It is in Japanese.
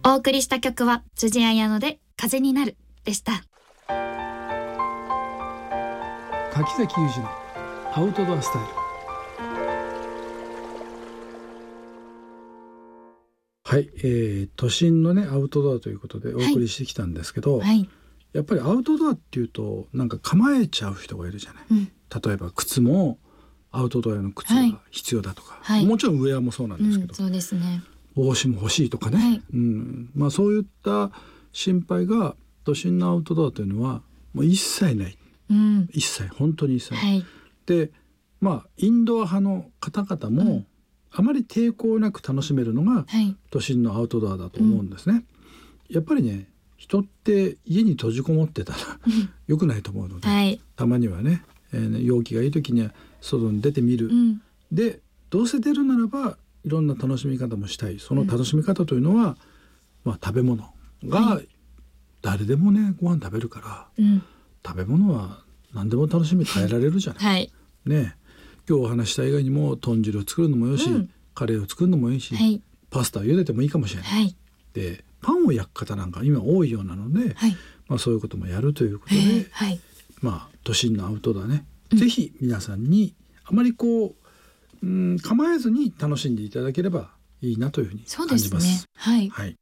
お送りした曲は辻彩乃で風になるでした。 柿崎裕二のアウトドアスタイル。はい、都心のねアウトドアということでお送りしてきたんですけど、 はい、 やっぱりアウトドアっていうとなんか構えちゃう人がいるじゃない、例えば靴もアウトドアの靴が必要だとか、もちろんウェアもそうなんですけど、 そうですね、 帽子も欲しいとかね、そういった心配が都心のアウトドアというのはもう一切ない、一切本当に一切ない、でインドア派の方々も、あまり抵抗なく楽しめるのが都心のアウトドアだと思うんですね、やっぱりね人って家に閉じこもってたら良くないと思うので、たまにはね、陽気がいい時には外に出てみる、でどうせ出るならばいろんな楽しみ方もしたい。その楽しみ方というのは、食べ物が誰でもねご飯食べるから、食べ物は何でも楽しみ変えられるじゃない、ね、今日お話した以外にも豚汁を作るのもよし、カレーを作るのもいいし、パスタを茹でてもいいかもしれない、でパンを焼く方なんか今多いようなので、そういうこともやるということで、都心のアウトドアね、ぜひ皆さんにあまり構えずに楽しんでいただければいいなというふうに感じます。 そうですね、はい